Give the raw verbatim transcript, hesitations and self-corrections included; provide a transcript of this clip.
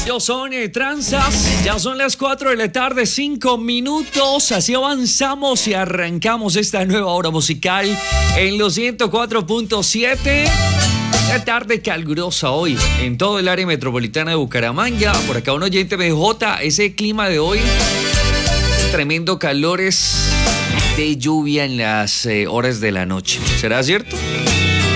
Yo soy eh, Tranzas, ya son las cuatro de la tarde, cinco minutos, así avanzamos y arrancamos esta nueva hora musical en los ciento cuatro punto siete. La tarde calurosa hoy en todo el área metropolitana de Bucaramanga. Por acá un oyente me dijo, Jota, ese clima de hoy, tremendo calores de lluvia en las eh, horas de la noche. ¿Será cierto?